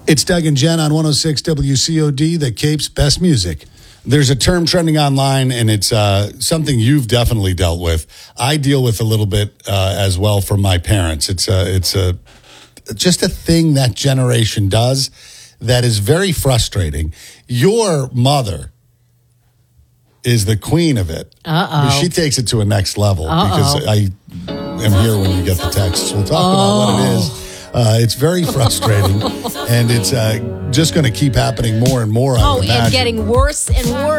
It's Doug and Jen on 106 WCOD, the Cape's best music. There's a term trending online, and it's something you've definitely dealt with. I deal with a little bit as well from my parents. It's just a thing that generation does that is very frustrating. Your mother is the queen of it. Uh-oh. She takes it to a next level because I am here when you get the texts. We'll talk about what it is. It's very frustrating, and it's just going to keep happening more and more, I would imagine. And getting worse and worse.